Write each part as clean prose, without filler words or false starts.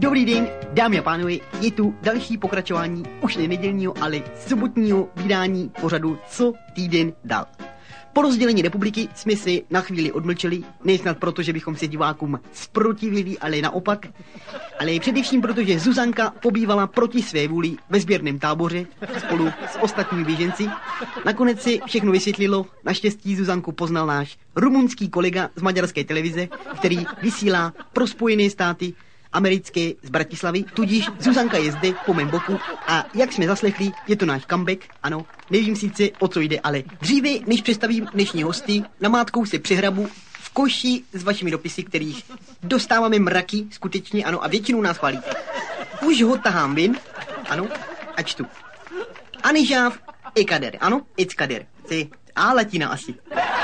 Dobrý den, dámy a pánové, je tu další pokračování už ne nedělního, ale sobotního vydání pořadu Co týden dal. Po rozdělení republiky jsme si na chvíli odmlčeli, nejsnad proto, že bychom se divákům zprotivili, ale naopak, ale především proto, že Zuzanka pobývala proti své vůli ve sběrném táboře spolu s ostatními běženci. Nakonec se všechno vysvětlilo, naštěstí Zuzanku poznal náš rumunský kolega z maďarské televize, který vysílá pro Spojené státy americké z Bratislavy, tudíž Zuzanka je zde po mém boku a jak jsme zaslechli, je to náš comeback, ano, nevím sice o co jde, ale dříve, než představím dnešní hosty, namátkou se přehrabu v koši s vašimi dopisy, kterých dostáváme mraky, skutečně, ano, a většinu nás chválí. Už ho tahám ven, ano, a čtu. Anižáv ekader, ano, eckader, to je a latina asi.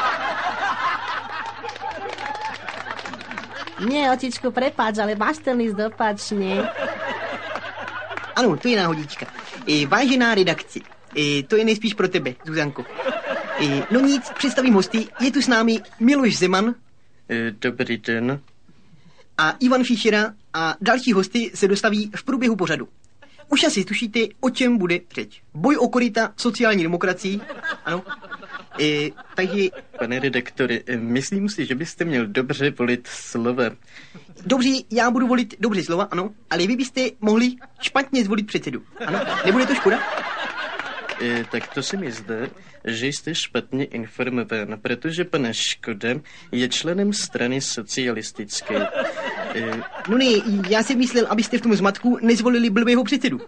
Nie, očičku, prepáč, ale máš ten list opačne. Ano, to je náhodička. Vážená redakci, to je nejspíš pro tebe, Zuzanko. No nic, představím hosty, je tu s námi Miloš Zeman. Dobrý den. A Ivan Fischera a další hosty se dostaví v průběhu pořadu. Už asi tušíte, o čem bude řeč. Boj o koryta sociální demokracii, ano. Takže... Pane redaktore, myslím si, že byste měl dobře volit slova. Dobře, já budu volit dobře slova, ano, ale vy byste mohli špatně zvolit předsedu, ano, nebude to škoda? Tak to se mi zdá, že jste špatně informován, protože pan Škoda je členem strany socialistické. No ne, já jsem myslel, abyste v tom zmatku nezvolili blbého předsedu.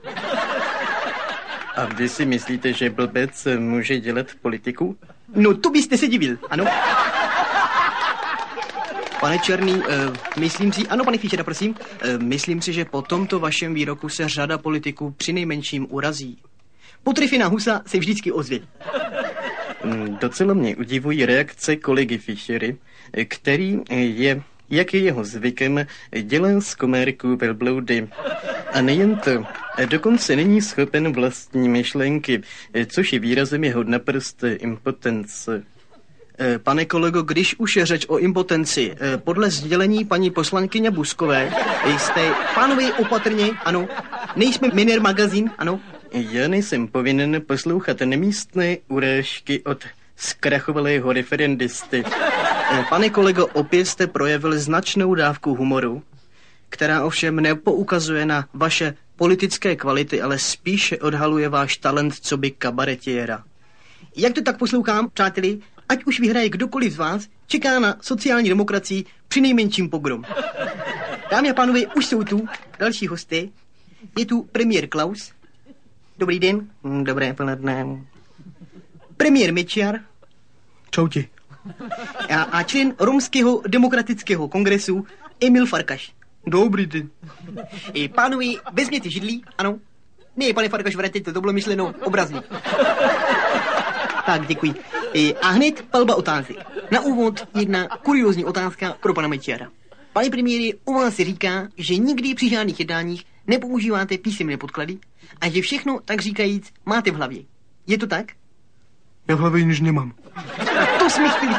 A vy si myslíte, že blbec může dělat politiku? No to byste se divil, ano. Pane Černý, myslím si, ano pane Fischera, prosím. Myslím si, že po tomto vašem výroku se řada politiků přinejmenším urazí. Potrefená husa se vždycky ozve. Docela mě udivují reakce kolegy Fischery, který je, jak je jeho zvykem, dělá z komárků velbloudy. A nejen to, dokonce není schopen vlastní myšlenky, což je výrazem jeho naprosté impotence. Pane kolego, když už je řeč o impotenci, podle sdělení paní poslankyně Buskové jste... Pánové, opatrně, ano, nejsme Miner magazín, ano. Já nejsem povinen poslouchat nemístné urážky od zkrachovalého referendisty. Pane kolego, opět jste projevili značnou dávku humoru, která ovšem nepoukazuje na vaše politické kvality, ale spíše odhaluje váš talent coby kabaretiéra. Jak to tak poslouchám, přáteli, ať už vyhraje kdokoliv z vás, čeká na sociální demokracii přinejmenším pogrom. Dámy a pánové, už jsou tu další hosté. Je tu premiér Klaus. Dobrý den. Dobré poledne. Premiér Mečiar. Čauti. A člen Romského demokratického kongresu Emil Farkaš. Dobrý den. Pánové, vezměte židlí, ano? Ne, pane Farkaš, vraťte to bylo myšleno obrazně. Tak, děkuji. A hned palba otázek. Na úvod jedna kuriózní otázka pro pana Mečiara. Pane premiére, u vás se říká, že nikdy při žádných jednáních nepoužíváte písemné podklady a že všechno, tak říkajíc, máte v hlavě. Je to tak? Já v hlavě nic nemám. To jsme chtěli.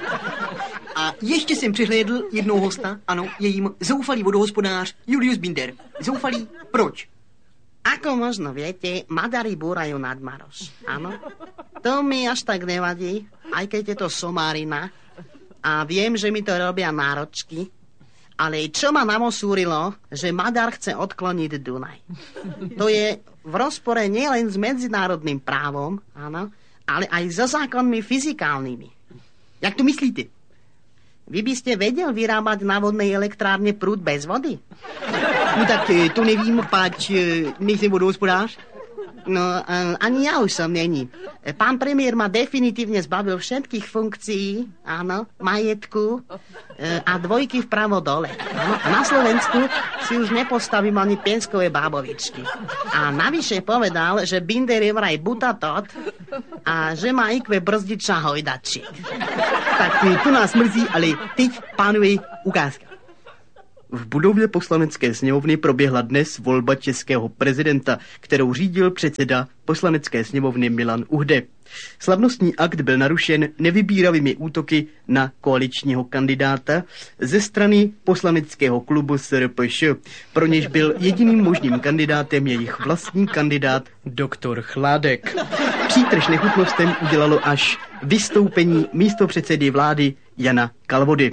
A ještě jsem přehlédl jednoho hosta, ano, je jim zoufalý vodohospodář Julius Binder. Zoufalý proč? Ako možno viete, Maďari búrajú nadmaroš, áno? To mi až tak nevadí, aj keď je to somárina. A viem, že mi to robia náročky. Ale čo ma namosúrilo, že Maďar chce odkloniť Dunaj. To je v rozpore nielen s medzinárodným právom, áno, ale aj so zákonmi fyzikálnymi. Jak to myslíte? Vy by ste vedel vyrábať na vodnej elektrárne prúd bez vody? No tak to nevím, páč nejsem vodohospodář. No, ani ja už som není. Pán premiér ma definitívne zbavil všetkých funkcií, áno, majetku a dvojky vpravo dole. Áno, a na Slovensku si už nepostavím ani pienskové bábovičky. A navyše povedal, že Binder je vraj butatot a že má IQ brzdiča hojdačík. Tak to nás mrzí, ale teď, pánové, ukázka. V budově poslanecké sněmovny proběhla dnes volba českého prezidenta, kterou řídil předseda poslanecké sněmovny Milan Uhde. Slavnostní akt byl narušen nevybíravými útoky na koaličního kandidáta ze strany poslaneckého klubu SRPŠ. Pro něž byl jediným možným kandidátem jejich vlastní kandidát doktor Chládek. Přítrž nechutnostem udělalo až vystoupení místopředsedy vlády Jana Kalvody.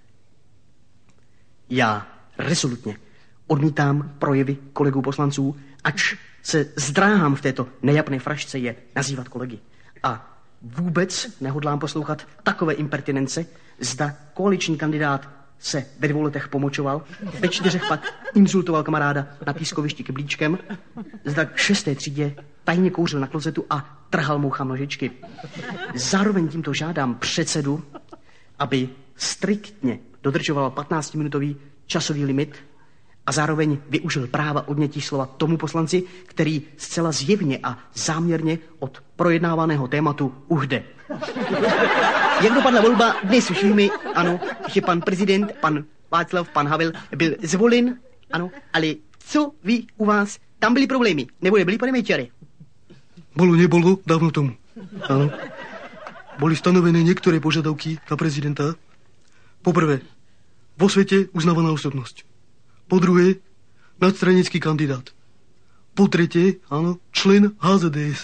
Já rezolutně odmítám projevy kolegů poslanců, ač se zdráhám v této nejapné frašce je nazývat kolegy. A vůbec nehodlám poslouchat takové impertinence, zda koaliční kandidát se ve 2 letech pomočoval, ve 4 pak insultoval kamaráda na pískovišti keblíčkem, zda v 6. třídě tajně kouřil na klozetu a trhal mouchám nožičky. Zároveň tímto žádám předsedu, aby striktně dodržoval 15-minutový časový limit a zároveň využil práva odnětí slova tomu poslanci, který zcela zjevně a záměrně od projednávaného tématu uhde. Jak dopadla volba, dnes už víme, ano, že pan prezident, pan Václav, pan Havel byl zvolen, ano, ale co vy u vás? Tam byly problémy, nebo nebyly, pane Mejčare? Nebolo dávno tomu. Áno. Boli stanovené niektoré požiadavky na prezidenta. Poprvé, vo svete uznávaná osobnosť. Po druhé, nadstranický kandidát. Po tretie, áno, člen HZDS.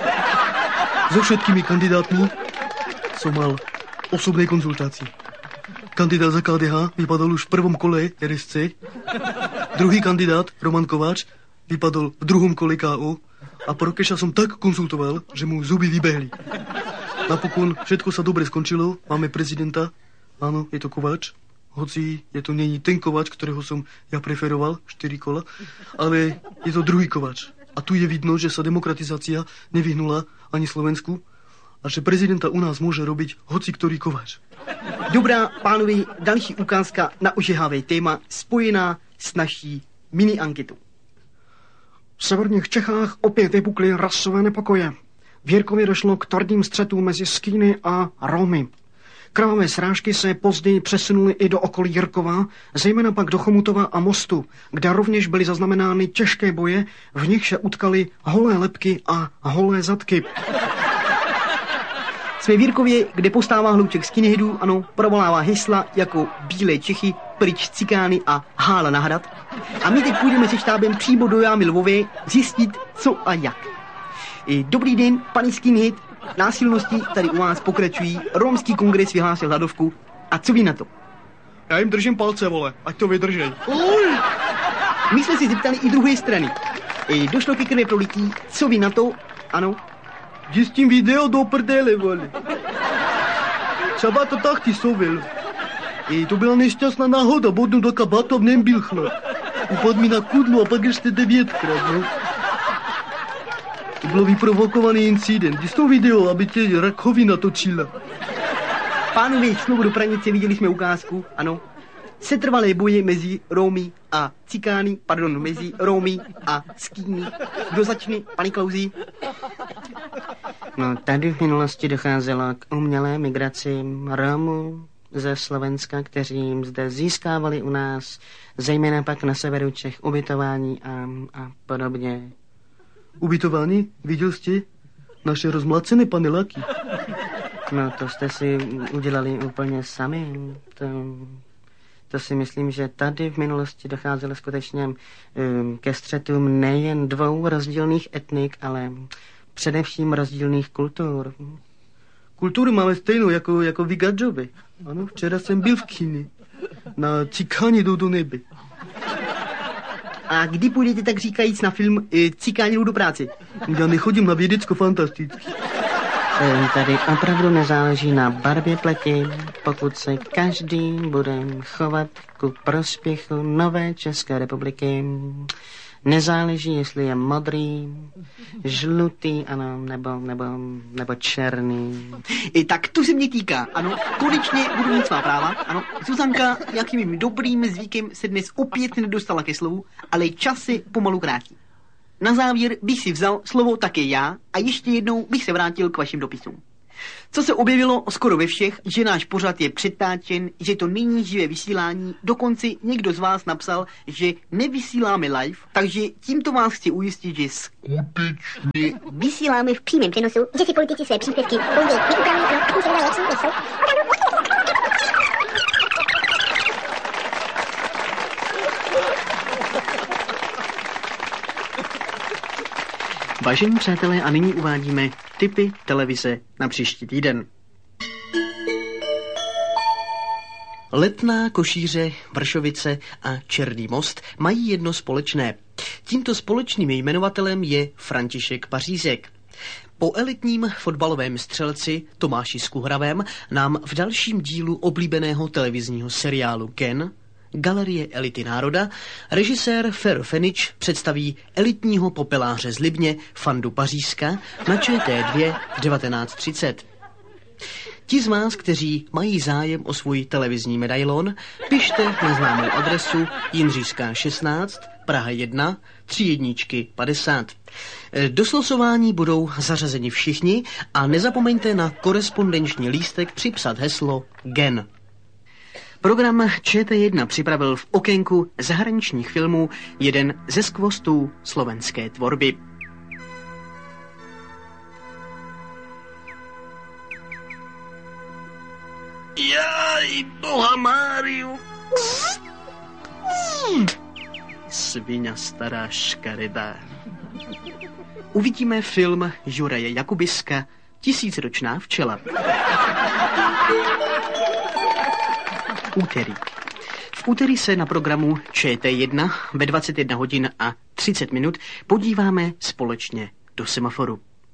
So všetkými kandidátmi som mal osobné konzultácie. Kandidát za KDH vypadol už v prvom kole RSC. Druhý kandidát, Roman Kováč, vypadol v druhom kole KO. A Prokeša som tak konzultoval, že mu zuby vybehli. Napokon všetko sa dobre skončilo. Máme prezidenta. Áno, je to Kováč. Hoci je to není ten Kováč, ktorého som ja preferoval, 4 kola, ale je to druhý Kováč. A tu je vidno, že sa demokratizácia nevyhnula ani Slovensku a že prezidenta u nás môže robiť hoci ktorý Kováč. Dobrá, pánovi, další ukázka na ožehavé téma spojená s naší mini-anketou. V severních Čechách opět vypukly rasové nepokoje. V Jirkově došlo k tvrdým střetům mezi Skýny a Romy. Krvavé srážky se později přesunuly i do okolí Jirkova, zejména pak do Chomutova a Mostu, kde rovněž byly zaznamenány těžké boje, v nich se utkaly holé lebky a holé zadky. Jsme v Jirkově, kde postává hlouček skinheadů, ano, provolává hesla jako bílé Čechy, pryč cikány a hála na hrad. A my teď půjdeme se štábem přímo do jámy Lvové zjistit, co a jak. Dobrý den, paní skinhead, násilnosti tady u vás pokračují, romský kongres vyhlásil hladovku. A co vy na to? Já jim držím palce, vole, ať to vydržej. My jsme si zeptali i druhé strany. Došlo ke krve prolití, co vy na to? Ano. Jdi s tím video do prdele, vole. Třeba to tak ty souvil. To byla nešťastná náhoda, bodnu do kabátu a v něm byl chlad. Upadl mi na kudlu a pak ještě 9krát, no. To byl vyprovokovaný incident. Jdi s tou video, aby tě rakovina točila. Pánové, znovu do pranice, viděli jsme ukázku, ano. Setrvalé boje mezi Romy a Cikány, mezi Romy a Skýny. Kdo začne, paní Klauzi? No, tady v minulosti docházelo k umělé migraci Romů ze Slovenska, kteří zde získávali u nás, zejména pak na severu Čech, ubytování a podobně. Ubytování? Viděl jste naše rozmlacené paneláky? No, to jste si udělali úplně sami. To si myslím, že tady v minulosti docházelo skutečně ke střetům nejen 2 rozdílných etnik, ale především rozdílných kultur. Kulturu máme stejnou jako vy Gadžovi. Ano, včera jsem byl v kyně. Na Cikáni jdou do nebe. A kdy půjdete, tak říkajíc, na film Cikáni jdou do práce? Já nechodím na vědecko-fantastický. Tady opravdu nezáleží na barvě pleti, pokud se každý bude chovat ku prospěchu nové České republiky. Nezáleží, jestli je modrý, žlutý, ano, nebo černý. Tak to se mě týká, ano, konečně budu mít svá práva, ano. Zuzanka nějakým dobrým zvykem se dnes opět nedostala ke slovu, ale čas se pomalu krátí. Na závěr bych si vzal slovo také já a ještě jednou bych se vrátil k vašim dopisům. Co se objevilo skoro ve všech, že náš pořad je přetáčen, že to není živé vysílání, dokonce někdo z vás napsal, že nevysíláme live, takže tímto vás chci ujistit, že skutečně vysíláme v přímém přenosu, že si politici své příspěvky později neupraví, no a tím se dá, jak jsou. Vážení přátelé, a nyní uvádíme tipy televize na příští týden. Letná, Košíře, Vršovice a Černý Most mají jedno společné. Tímto společným jmenovatelem je František Pařízek. Po elitním fotbalovém střelci Tomáši Skuhravém nám v dalším dílu oblíbeného televizního seriálu Gen, Galerie elity národa, režisér Fero Fenič představí elitního popeláře z Libně Fandu Pařízka na ČT2 v 19:30. Ti z vás, kteří mají zájem o svůj televizní medailon, pište na známou adresu Jindřišská 16, Praha 1, 3 Do slosování budou zařazeni všichni a nezapomeňte na korespondenční lístek připsat heslo GEN. Program ČT1 připravil v okénku zahraničních filmů jeden ze skvostů slovenské tvorby. Jaj, boha Máriu. Sviňa stará škaredá. Uvidíme film Juraje Jakubiska Tisícročná včela. Úterý. V úterý se na programu ČT1 ve 21 hodin a 30 minut podíváme společně do semaforu.